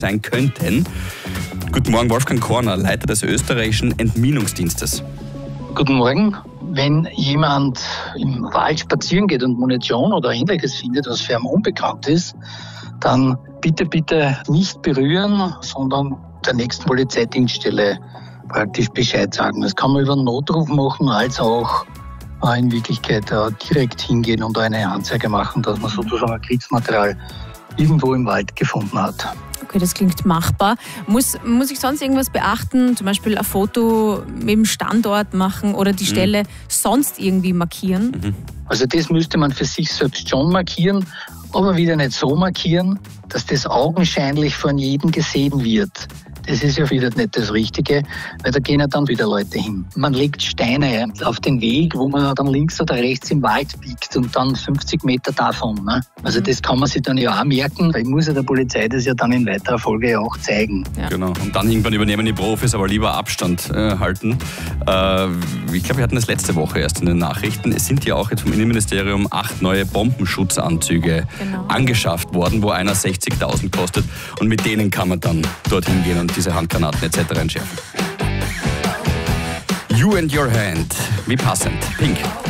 sein könnten. Guten Morgen, Wolfgang Korner, Leiter des österreichischen Entminungsdienstes. Guten Morgen. Wenn jemand im Wald spazieren geht und Munition oder Ähnliches findet, was für ihn unbekannt ist, dann bitte nicht berühren, sondern der nächsten Polizeidienststelle praktisch Bescheid sagen. Das kann man über einen Notruf machen, als auch in Wirklichkeit direkt hingehen und eine Anzeige machen, dass man sozusagen Kriegsmaterial irgendwo im Wald gefunden hat. Okay, das klingt machbar. Muss ich sonst irgendwas beachten? Zum Beispiel ein Foto mit dem Standort machen oder die Stelle sonst irgendwie markieren? Also das müsste man für sich selbst schon markieren, aber wieder nicht so markieren, dass das augenscheinlich von jedem gesehen wird. Das ist ja wieder nicht das Richtige, weil da gehen ja dann wieder Leute hin. Man legt Steine auf den Weg, wo man dann links oder rechts im Wald biegt und dann 50 Meter davon. Ne? Also das kann man sich dann ja auch merken, weil muss ja der Polizei das ja dann in weiterer Folge ja auch zeigen. Ja. Genau, und dann irgendwann übernehmen die Profis, aber lieber Abstand halten. Ich glaube, wir hatten das letzte Woche erst in den Nachrichten. Es sind ja auch jetzt vom Innenministerium 8 neue Bombenschutzanzüge angeschafft worden, wo einer 60.000 kostet und mit denen kann man dann dorthin gehen und diese Handgranaten etc. entschärfen. You and Your Hand, wie passend, Pink.